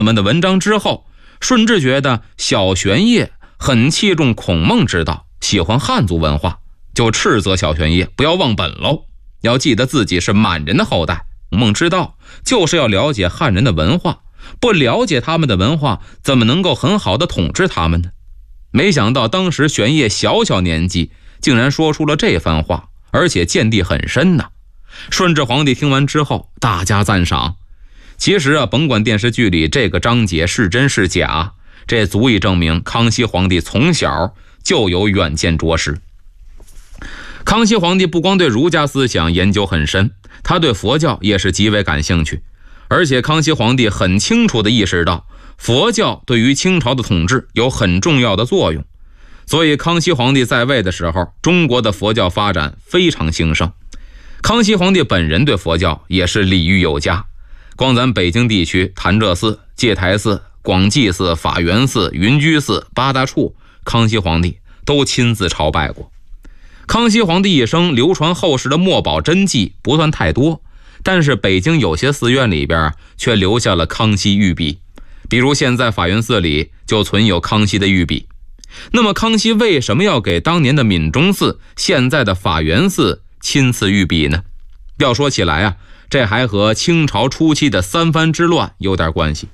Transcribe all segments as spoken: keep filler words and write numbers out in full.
们的文章之后，顺治觉得小玄烨很器重孔孟之道，喜欢汉族文化，就斥责小玄烨不要忘本喽，要记得自己是满人的后代。孔孟之道就是要了解汉人的文化，不了解他们的文化，怎么能够很好的统治他们呢？没想到当时玄烨小小年纪，竟然说出了这番话，而且见地很深呐。顺治皇帝听完之后大加赞赏。其实啊，甭管电视剧里这个章节是真是假，这足以证明康熙皇帝从小就有远见卓识。康熙皇帝不光对儒家思想研究很深，他对佛教也是极为感兴趣。而且康熙皇帝很清楚地意识到佛教对于清朝的统治有很重要的作用，所以康熙皇帝在位的时候，中国的佛教发展非常兴盛。康熙皇帝本人对佛教也是礼遇有加，光咱北京地区潭柘寺、戒台寺、广济寺、法源寺、云居寺八大处，康熙皇帝都亲自朝拜过。康熙皇帝一生流传后世的墨宝真迹不算太多，但是北京有些寺院里边却留下了康熙御笔，比如现在法源寺里就存有康熙的御笔。那么康熙为什么要给当年的闽中寺、现在的法源寺亲赐御笔呢？要说起来啊，这还和清朝初期的三藩之乱有点关系。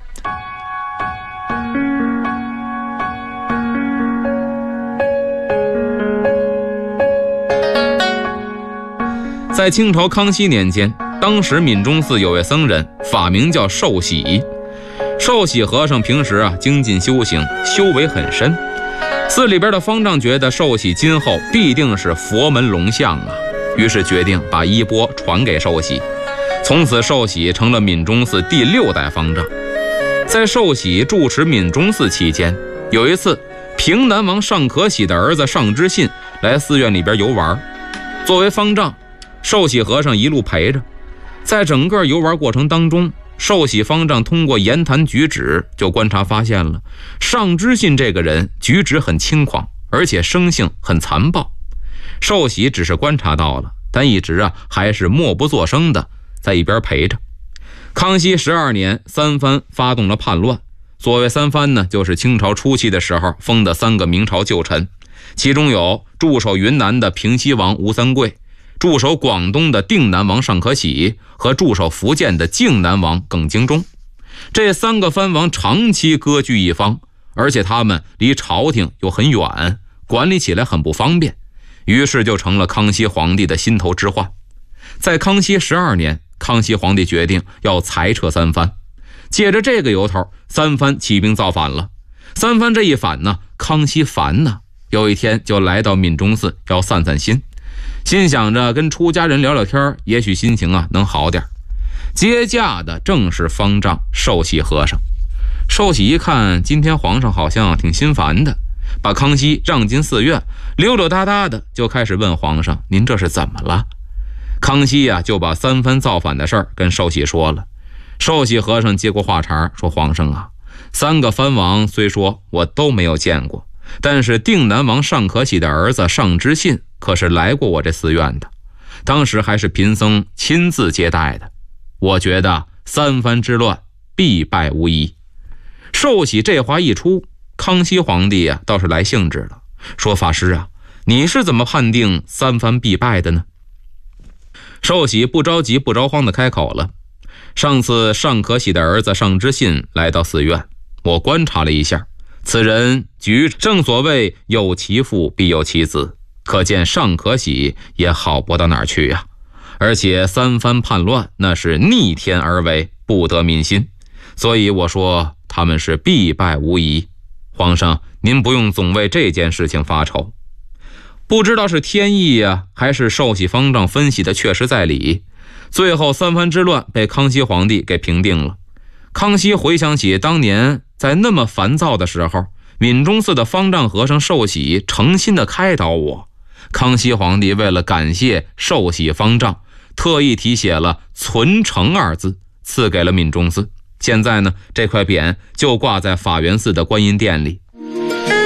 在清朝康熙年间，当时闽中寺有位僧人，法名叫寿喜。寿喜和尚平时啊精进修行，修为很深。寺里边的方丈觉得寿喜今后必定是佛门龙象啊，于是决定把衣钵传给寿喜。从此寿喜成了闽中寺第六代方丈。在寿喜住持闽中寺期间，有一次平南王尚可喜的儿子尚知信来寺院里边游玩，作为方丈，寿喜和尚一路陪着。在整个游玩过程当中，寿喜方丈通过言谈举止就观察发现了尚知信这个人举止很轻狂，而且生性很残暴。寿喜只是观察到了，但一直啊还是默不作声的在一边陪着。康熙十二年，三藩发动了叛乱。所谓三藩呢，就是清朝初期的时候封的三个明朝旧臣，其中有驻守云南的平西王吴三桂，驻守广东的定南王尚可喜和驻守福建的靖南王耿精忠。这三个藩王长期割据一方，而且他们离朝廷又很远，管理起来很不方便，于是就成了康熙皇帝的心头之患。在康熙十二年，康熙皇帝决定要裁撤三藩，借着这个由头，三藩起兵造反了。三藩这一反呢，康熙烦呢，有一天就来到闽中寺要散散心，心想着跟出家人聊聊天，也许心情啊能好点。接驾的正是方丈寿喜和尚。寿喜一看今天皇上好像挺心烦的，把康熙让进寺院，溜溜达达的就开始问皇上，您这是怎么了？康熙呀、啊、就把三藩造反的事儿跟寿喜说了。寿喜和尚接过话茬说，皇上啊，三个藩王虽说我都没有见过，但是定南王尚可喜的儿子尚知信可是来过我这寺院的，当时还是贫僧亲自接待的，我觉得三藩之乱必败无疑。寿喜这话一出，康熙皇帝啊倒是来兴致了，说法师啊，你是怎么判定三藩必败的呢？寿喜不着急不着慌地开口了，上次尚可喜的儿子尚知信来到寺院，我观察了一下，此人举正所谓有其父必有其子，可见尚可喜也好不到哪儿去呀、啊。而且三藩叛乱那是逆天而为，不得民心，所以我说他们是必败无疑。皇上您不用总为这件事情发愁。不知道是天意呀、啊，还是寿喜方丈分析的确实在理，最后三藩之乱被康熙皇帝给平定了。康熙回想起当年在那么烦躁的时候，闽中寺的方丈和尚寿喜诚心的开导我，康熙皇帝为了感谢寿喜方丈，特意题写了存诚二字，赐给了闽中寺。现在呢，这块匾就挂在法源寺的观音殿里。